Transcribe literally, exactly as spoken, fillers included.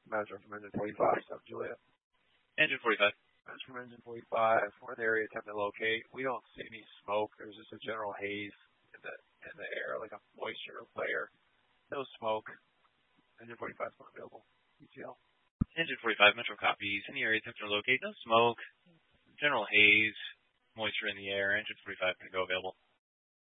Measure from engine forty-five, South Juliet. Engine forty-five. Measure from engine forty-five. We're in the area attempting to locate. We don't see any smoke. There's just a general haze in the in the air, like a moisture layer. No smoke. Engine forty-five is not available. E T L. Engine forty-five, Metro copies. In the area attempting to locate. No smoke. General haze. Moisture in the air. Engine forty-five can go available.